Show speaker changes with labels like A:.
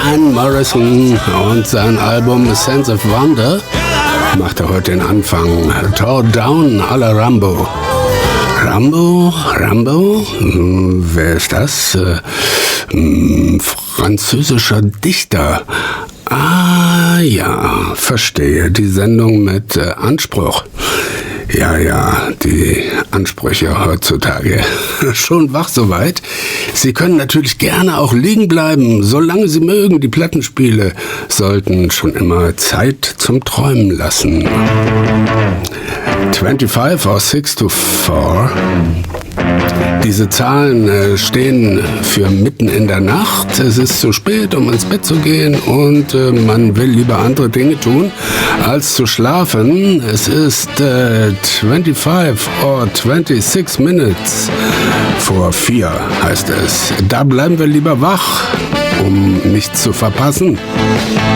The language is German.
A: Van Morrison und sein Album Sense of Wonder macht er heute den Anfang. Tore Down à la Rambo. Rambo? Wer ist das? Französischer Dichter. Ah ja, verstehe. Die Sendung mit Anspruch. Ja, die Ansprüche heutzutage. Schon wach soweit. Sie können natürlich gerne auch liegen bleiben, solange Sie mögen. Die Plattenspiele sollten schon immer Zeit zum Träumen lassen. 25 or 6 to 4. Diese Zahlen stehen für mitten in der Nacht. Es ist zu spät, um ins Bett zu gehen und man will lieber andere Dinge tun, als zu schlafen. Es ist 25 or 26 minutes vor 4 heißt es. Da bleiben wir lieber wach, um nichts zu verpassen.